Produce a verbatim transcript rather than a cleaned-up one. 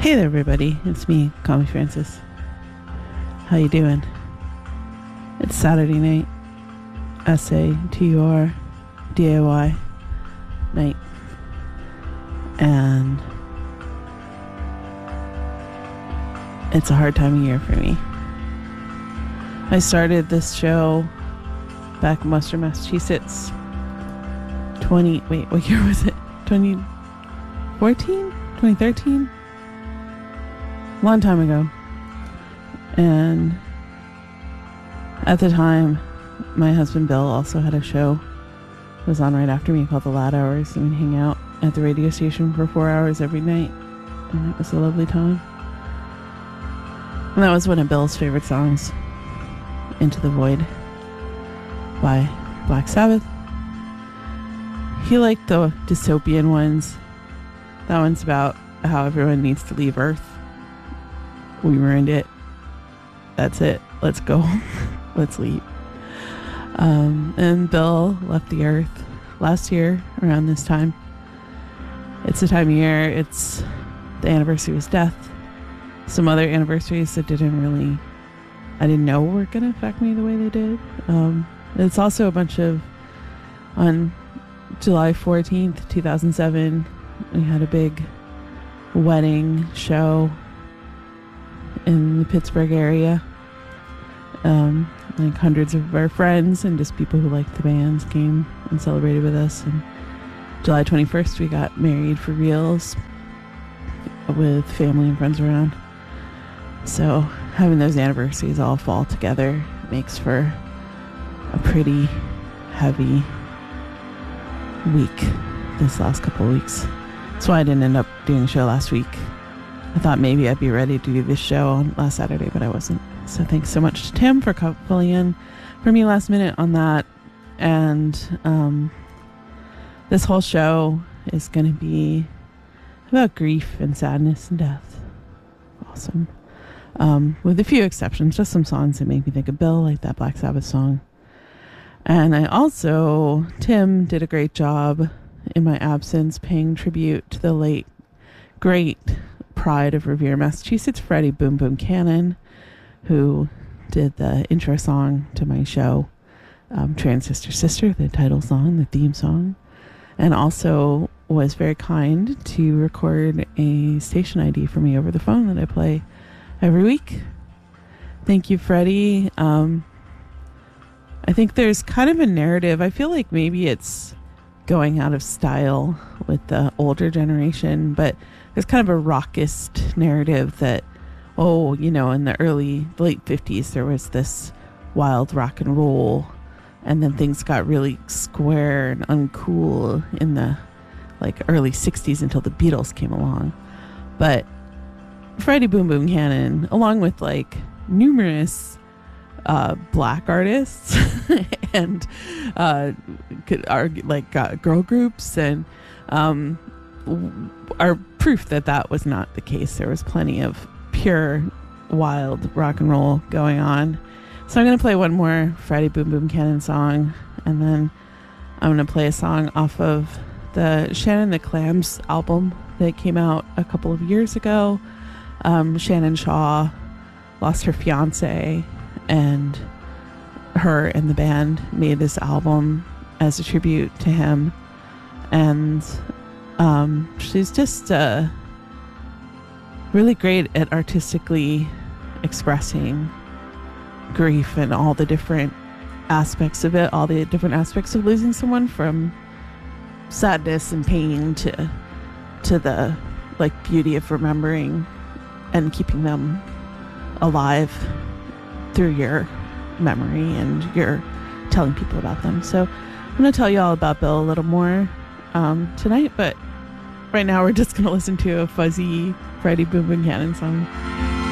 Hey there, everybody. It's me, Call Me Francis. How you doing? It's Saturday night. S A T U R D A Y night. And it's a hard time of year for me. I started this show back in Western Massachusetts. twenty, wait, what year was it? twenty fourteen? twenty thirteen? Long time ago. And at the time, my husband Bill also had a show. It was on right after me called The Loud Hours, and we'd hang out at the radio station for four hours every night. And it was a lovely time. And that was one of Bill's favorite songs, Into the Void by Black Sabbath. He liked the dystopian ones. That one's about how everyone needs to leave Earth. We ruined it. That's it. Let's go. Let's leave. Um, and Bill left the Earth last year around this time. It's the time of year. It's the anniversary of his death. Some other anniversaries that didn't really, I didn't know were going to affect me the way they did. Um, it's also a bunch of, on July fourteenth, two thousand seven, we had a big wedding show in the Pittsburgh area. Um, like hundreds of our friends and just people who liked the bands came and celebrated with us. And July twenty-first, we got married for reals with family and friends around. So having those anniversaries all fall together makes for a pretty heavy week this last couple of weeks. That's why I didn't end up doing a show last week. I thought maybe I'd be ready to do this show on last Saturday, but I wasn't. So thanks so much to Tim for filling in for me last minute on that. And um, this whole show is going to be about grief and sadness and death. Awesome. Um, with a few exceptions, just some songs that make me think of Bill, like that Black Sabbath song. And I also, Tim did a great job in my absence paying tribute to the late, great pride of Revere, Massachusetts, Freddie Boom Boom Cannon, who did the intro song to my show, um, Transistor Sister, the title song, the theme song, and also was very kind to record a station I D for me over the phone that I play every week. Thank you, Freddie. Um, I think there's kind of a narrative. I feel like maybe it's going out of style with the older generation, but there's kind of a rockist narrative that, oh, you know, in the early, late fifties, there was this wild rock and roll, and then things got really square and uncool in the like early sixties until the Beatles came along. But Freddie Boom Boom Cannon, along with like numerous uh, black artists and uh, are like uh, girl groups and um, are proof that that was not the case. There was plenty of pure wild rock and roll going on. So I'm going to play one more Freddie Boom Boom Cannon song, and then I'm going to play a song off of the Shannon the Clams album that came out a couple of years ago. Um, Shannon Shaw lost her fiance, and her and the band made this album as a tribute to him. And um, she's just uh, really great at artistically expressing grief and all the different aspects of it, all the different aspects of losing someone, from sadness and pain to to the like beauty of remembering and keeping them alive through your memory and your telling people about them. So I'm going to tell you all about Bill a little more um, tonight, but right now we're just going to listen to a fuzzy Freddie Boom Boom Cannon song.